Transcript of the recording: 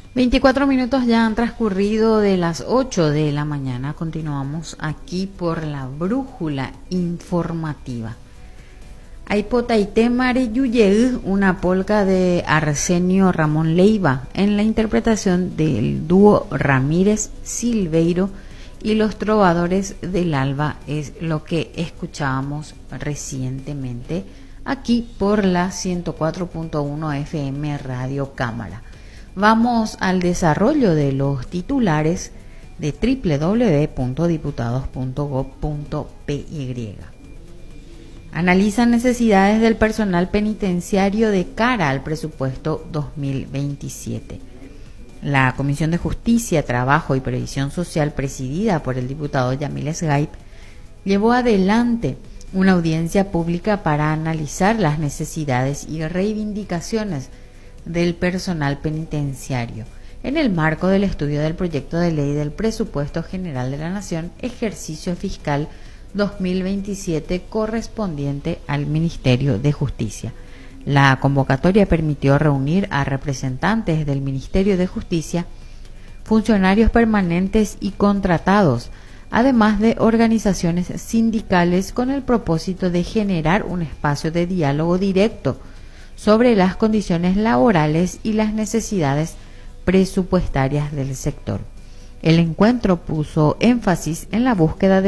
24 minutos ya han transcurrido de las 8 de la mañana. Continuamos aquí por la brújula informativa. Aipotaite Mare Yuyeu, una polca de Arsenio Ramón Leiva, en la interpretación del dúo Ramírez Silveiro y los Trovadores del Alba, es lo que escuchábamos recientemente aquí por la 104.1 FM Radio Cámara. Vamos al desarrollo de los titulares de www.diputados.gov.py. Analizan necesidades del personal penitenciario de cara al presupuesto 2027. La Comisión de Justicia, Trabajo y Previsión Social, presidida por el diputado Yamil Sgaip, llevó adelante una audiencia pública para analizar las necesidades y reivindicaciones del personal penitenciario en el marco del estudio del proyecto de ley del Presupuesto General de la Nación, ejercicio fiscal 2027 correspondiente al Ministerio de Justicia. La convocatoria permitió reunir a representantes del Ministerio de Justicia, funcionarios permanentes y contratados, además de organizaciones sindicales, con el propósito de generar un espacio de diálogo directo sobre las condiciones laborales y las necesidades presupuestarias del sector. El encuentro puso énfasis en la búsqueda de